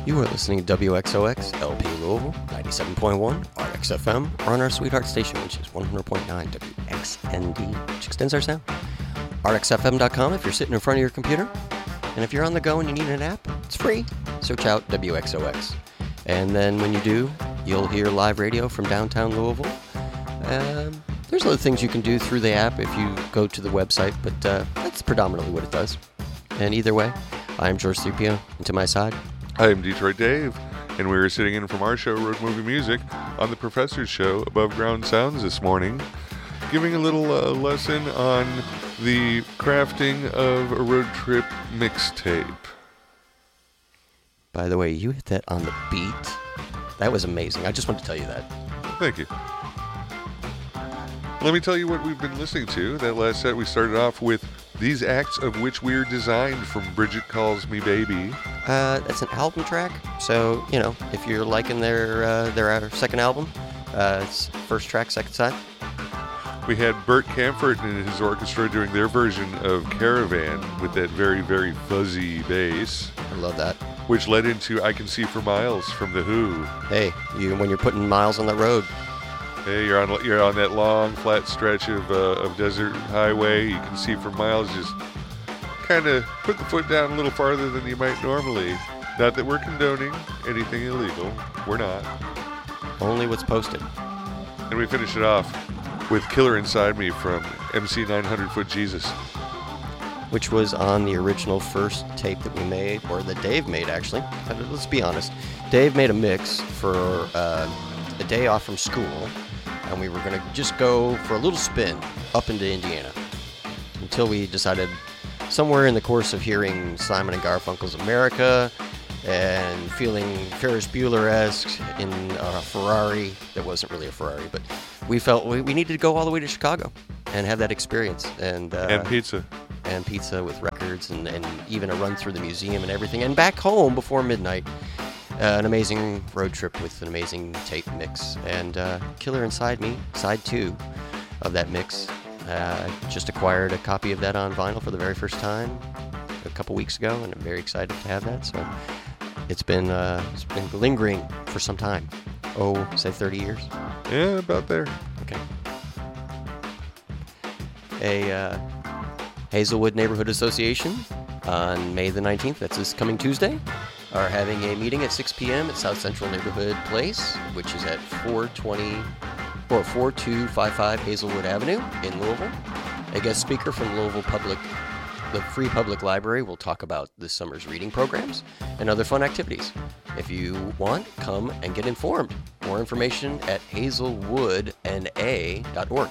You are listening to WXOX LP Louisville, 97.1 RXFM, or on our sweetheart station, which is 100.9 WXND, which extends our sound. RXFM.com if you're sitting in front of your computer. And if you're on the go and you need an app, it's free. Search out WXOX. And then when you do, you'll hear live radio from downtown Louisville. There's other things you can do through the app if you go to the website, but that's predominantly what it does. And either way, I'm George Thupio, and to my side, I am Detroit Dave, and we are sitting in from our show, Road Movie Music, on the Professor's show, Above Ground Sounds, this morning, giving a little lesson on the crafting of a road trip mixtape. By the way, you hit that on the beat. That was amazing. I just wanted to tell you that. Thank you. Let me tell you what we've been listening to. That last set, we started off with These Acts of Which We're Designed from Bridget Calls Me Baby. That's an album track. So, you know, if you're liking their second album, it's first track, second side. We had Bert Camford and his orchestra doing their version of Caravan with that very, very fuzzy bass. I love that. Which led into I Can See for Miles from The Who. Hey, when you're putting miles on the road. Hey, you're on that long, flat stretch of desert highway. You can see for miles. Just kind of put the foot down a little farther than you might normally. Not that we're condoning anything illegal. We're not. Only what's posted. And we finish it off with Killer Inside Me from MC 900 Foot Jesus, which was on the original first tape that we made, or that Dave made, actually. Let's be honest. Dave made a mix for a day off from school, and we were going to just go for a little spin up into Indiana until we decided somewhere in the course of hearing Simon and Garfunkel's America and feeling Ferris Bueller-esque in a Ferrari that wasn't really a Ferrari, but we felt we needed to go all the way to Chicago and have that experience. And pizza. And pizza with records and even a run through the museum and everything. And back home before midnight. An amazing road trip with an amazing tape mix. And Killer Inside Me, side 2 of that mix. Just acquired a copy of that on vinyl for the very first time a couple weeks ago, and I'm very excited to have that. So it's been lingering for some time. Oh, say 30 years? Yeah, about there. Okay. A Hazelwood Neighborhood Association on May the 19th, that's this coming Tuesday, are having a meeting at 6 p.m. at South Central Neighborhood Place, which is at 4255 Hazelwood Avenue in Louisville. A guest speaker from the Free Public Library will talk about this summer's reading programs and other fun activities. If you want, come and get informed. More information at hazelwoodna.org.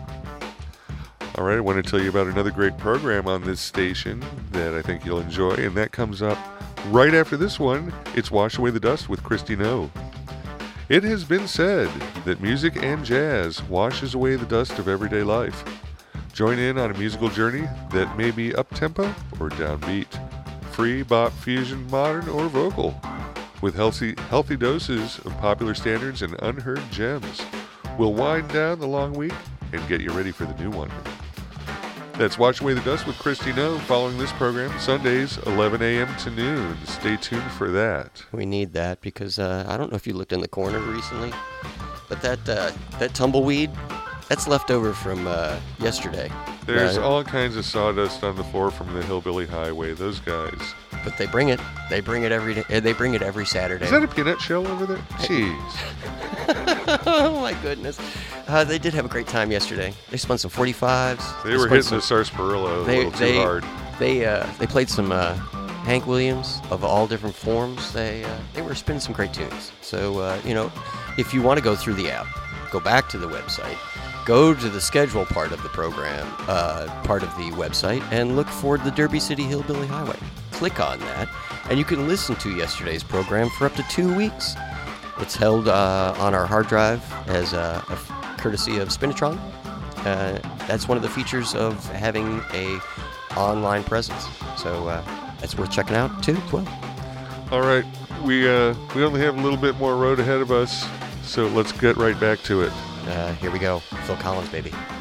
All right, I want to tell you about another great program on this station that I think you'll enjoy, and that comes up right after this one. It's Wash Away the Dust with Christy No. It has been said that music and jazz washes away the dust of everyday life. Join in on a musical journey that may be up-tempo or downbeat, free, bop, fusion, modern, or vocal, with healthy doses of popular standards and unheard gems. We'll wind down the long week and get you ready for the new one. That's Wash Away the Dust with Christy No, following this program, Sundays, 11 a.m. to noon. Stay tuned for that. We need that because I don't know if you looked in the corner recently, but that tumbleweed, that's left over from yesterday. There's all kinds of sawdust on the floor from the Hillbilly Highway, those guys. But they bring it. They bring it every day. They bring it every Saturday. Is that a peanut shell over there? Jeez. Oh, my goodness. They did have a great time yesterday. They spun some 45s. They were hitting the sarsaparilla a little too hard. They played some Hank Williams of all different forms. They were spinning some great tunes. So, if you want to go through the app, go back to the website, go to the schedule part of the program, part of the website, and look for the Derby City Hillbilly Highway. Click on that, and you can listen to yesterday's program for up to 2 weeks. It's held on our hard drive as a courtesy of Spinitron. That's one of the features of having a online presence. So that's worth checking out too as well. All right, we only have a little bit more road ahead of us, so let's get right back to it. Here we go. Phil Collins, baby.